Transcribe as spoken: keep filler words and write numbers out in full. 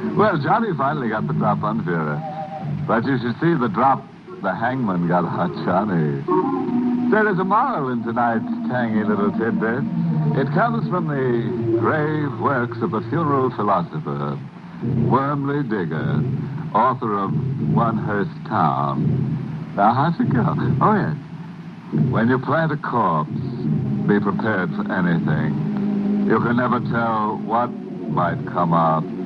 Well, Johnny finally got the drop on Vera. But you should see the drop the hangman got on Johnny. There is a moral in tonight's tangy little tidbit. It comes from the grave works of the funeral philosopher, Wormley Digger, author of One Hearst Town. Now, how's it go? Oh, yes. When you plant a corpse, be prepared for anything. You can never tell what might come up.